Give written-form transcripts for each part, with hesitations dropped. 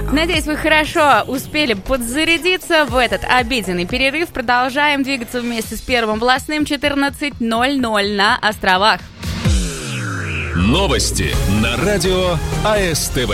Надеюсь, вы хорошо успели подзарядиться в этот обеденный перерыв. Продолжаем двигаться вместе с Первым областным 14:00 на островах. Новости на радио АСТВ.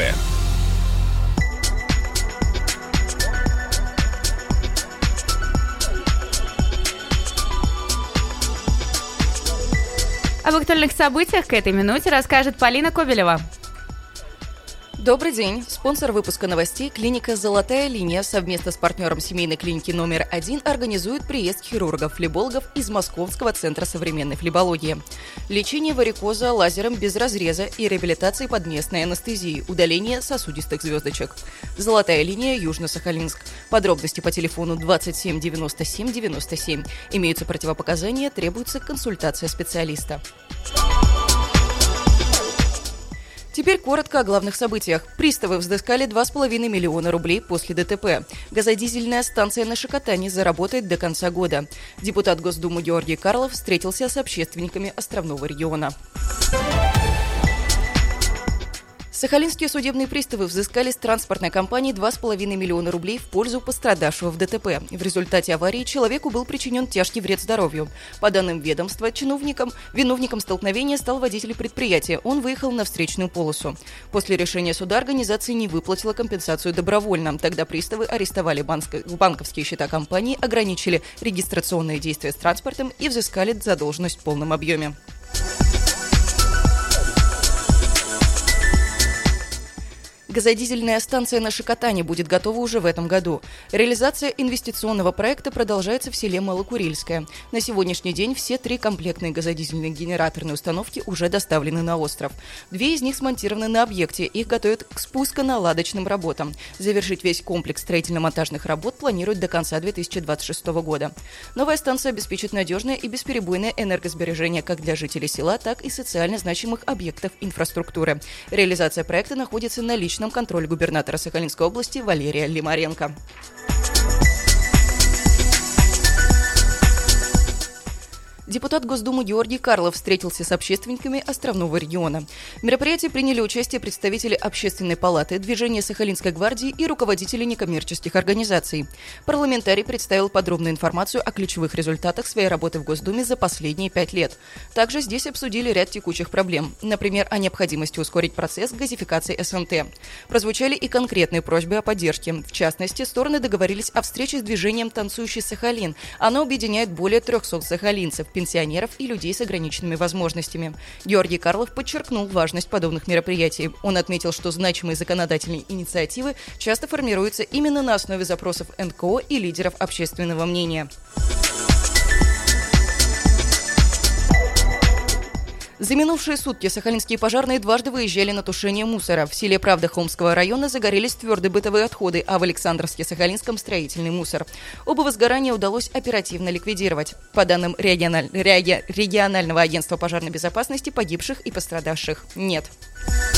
Об актуальных событиях к этой минуте расскажет Полина Кобелева. Добрый день. Спонсор выпуска новостей – клиника «Золотая линия» совместно с партнером семейной клиники номер 1 организует приезд хирургов-флебологов из Московского центра современной флебологии. Лечение варикоза лазером без разреза и реабилитации под местной анестезией, удаление сосудистых звездочек. «Золотая линия», Южно-Сахалинск. Подробности по телефону 27 97 97. Имеются противопоказания, требуется консультация специалиста. Теперь коротко о главных событиях. Приставы взыскали 2,5 миллиона рублей после ДТП. Газодизельная станция на Шокотане заработает до конца года. Депутат Госдумы Георгий Карлов встретился с общественниками островного региона. Сахалинские судебные приставы взыскали с транспортной компании 2,5 миллиона рублей в пользу пострадавшего в ДТП. В результате аварии человеку был причинен тяжкий вред здоровью. По данным ведомства, виновником столкновения стал водитель предприятия. Он выехал на встречную полосу. После решения суда организация не выплатила компенсацию добровольно. Тогда приставы арестовали банковские счета компании, ограничили регистрационные действия с транспортом и взыскали задолженность в полном объеме. Газодизельная станция на Шокотане будет готова уже в этом году. Реализация инвестиционного проекта продолжается в селе Малокурильское. На сегодняшний день все 3 комплектные газодизельные генераторные установки уже доставлены на остров. 2 из них смонтированы на объекте, их готовят к спусконаладочным работам. Завершить весь комплекс строительно-монтажных работ планируют до конца 2026 года. Новая станция обеспечит надежное и бесперебойное энергосбережение как для жителей села, так и социально значимых объектов инфраструктуры. Реализация проекта находится на личном контроле губернатора Сахалинской области Валерия Лимаренко. Депутат Госдумы Георгий Карлов встретился с общественниками островного региона. В мероприятии приняли участие представители Общественной палаты, Движения Сахалинской гвардии и руководители некоммерческих организаций. Парламентарий представил подробную информацию о ключевых результатах своей работы в Госдуме за последние 5 лет. Также здесь обсудили ряд текучих проблем, например, о необходимости ускорить процесс газификации СНТ. Прозвучали и конкретные просьбы о поддержке. В частности, стороны договорились о встрече с движением «Танцующий Сахалин». Оно объединяет более 300 сахалинцев, пенсионеров и людей с ограниченными возможностями. Георгий Карлов подчеркнул важность подобных мероприятий. Он отметил, что значимые законодательные инициативы часто формируются именно на основе запросов НКО и лидеров общественного мнения. За минувшие сутки сахалинские пожарные дважды выезжали на тушение мусора. В селе Правда Холмского района загорелись твердые бытовые отходы, а в Александровске-Сахалинском – строительный мусор. Оба возгорания удалось оперативно ликвидировать. По данным регионального агентства пожарной безопасности, погибших и пострадавших нет.